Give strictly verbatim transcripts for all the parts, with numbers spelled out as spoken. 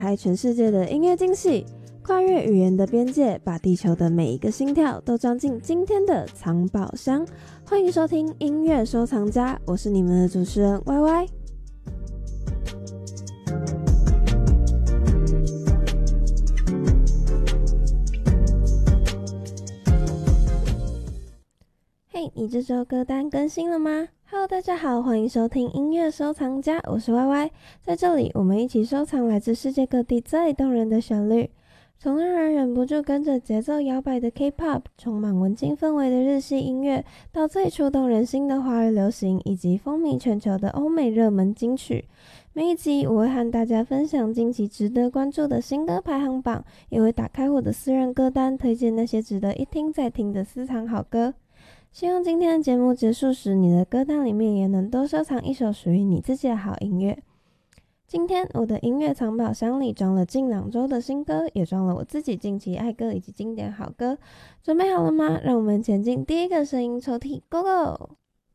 开全世界的音乐惊喜，跨越语言的边界，把地球的每一个心跳都装进今天的藏宝箱。欢迎收听音乐收藏家，我是你们的主持人 Y Y。嘿、hey, 你这周歌单更新了吗？ Hello 大家好，欢迎收听音乐收藏家，我是 Y Y。 在这里我们一起收藏来自世界各地最动人的旋律，从让人忍不住跟着节奏摇摆的 K-pop， 充满文青氛围的日系音乐，到最触动人心的华语流行，以及风靡全球的欧美热门金曲。每一集我会和大家分享近期值得关注的新歌排行榜，也会打开我的私人歌单，推荐那些值得一听再听的私藏好歌。希望今天的节目结束时，你的歌单里面也能多收藏一首属于你自己的好音乐。今天我的音乐藏宝箱里装了近两周的新歌，也装了我自己近期爱歌以及经典好歌。准备好了吗？让我们前进第一个声音抽屉 ，Go Go！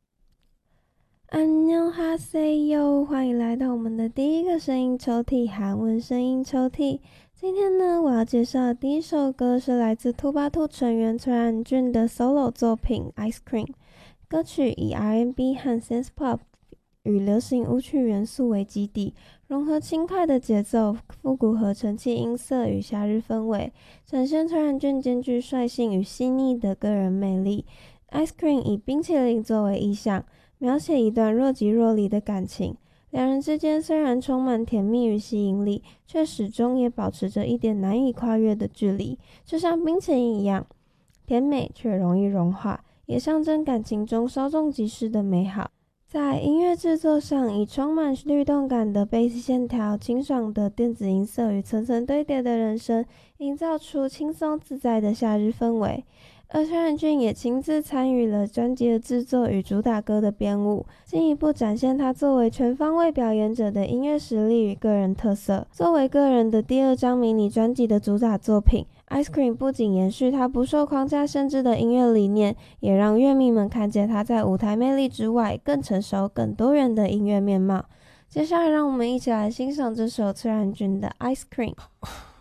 안녕하세요，欢迎来到我们的第一个声音抽屉，韩文声音抽屉。今天呢，我要介绍的第一首歌是来自兔巴兔成员崔然俊的 solo 作品 Ice Cream。 歌曲以 R and B 和 Synth Pop 与流行舞曲元素为基底，融合轻快的节奏、复古合成器音色与夏日氛围，展现崔然俊兼具率性与细腻的个人魅力。 Ice Cream 以冰淇淋作为意象，描写一段若即若离的感情。两人之间虽然充满甜蜜与吸引力，却始终也保持着一点难以跨越的距离，就像冰淇淋一样，甜美却容易融化，也象征感情中稍纵即逝的美好。在音乐制作上，以充满律动感的贝斯线条、清爽的电子音色与层层堆叠的人声，营造出轻松自在的夏日氛围。而崔然俊也亲自参与了专辑的制作与主打歌的编舞，进一步展现他作为全方位表演者的音乐实力与个人特色。作为个人的第二张迷你专辑的主打作品 Ice Cream 不仅延续他不受框架限制的音乐理念，也让乐迷们看见他在舞台魅力之外更成熟更多元的音乐面貌。接下来让我们一起来欣赏这首崔然俊的 Ice Cream。